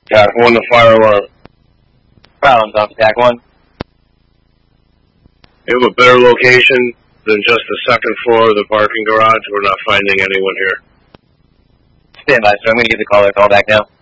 TAC 1, the fire alarm. Problems off TAC 1. You have a better location than just the second floor of the parking garage? We're not finding anyone here. Stand by, sir. I'm going to give the caller a call back now.